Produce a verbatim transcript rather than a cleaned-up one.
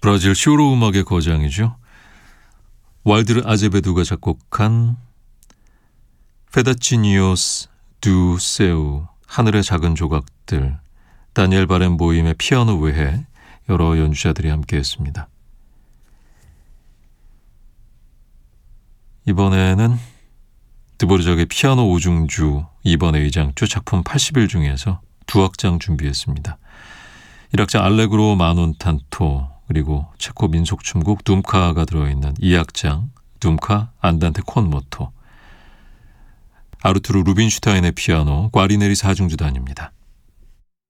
브라질 쇼로 음악의 거장이죠. 왈드르 아제베두가 작곡한 페다치니오스 두 세우 하늘의 작은 조각들, 다니엘 바렌보임의 피아노 외에 여러 연주자들이 함께했습니다. 이번에는 드보르작의 피아노 오중주 이 번 A장조 작품 팔십 일 중에서 두 악장 준비했습니다. 일 악장 알레그로 마논탄토, 그리고 체코 민속춤곡 둠카가 들어있는 이 악장 둠카 안단테 콘모토, 아르투르 루빈슈타인의 피아노 과리네리 사중주단입니다.